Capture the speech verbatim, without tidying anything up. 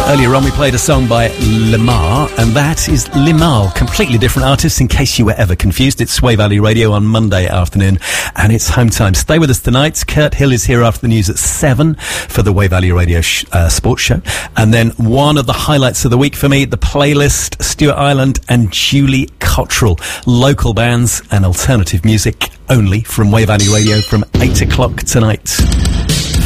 Earlier on we played a song by Limar, and that is Limahl, completely different artists in case you were ever confused. It's Sway Valley Radio on Monday afternoon, and it's home time. Stay with us tonight. Kurt Hill is here after the news at seven for the Way Valley Radio sh- uh, sports show. And then one of the highlights of the week for me, the playlist, Stuart Ireland and Julie Cottrell. Local bands and alternative music only from Way Valley Radio from eight o'clock tonight.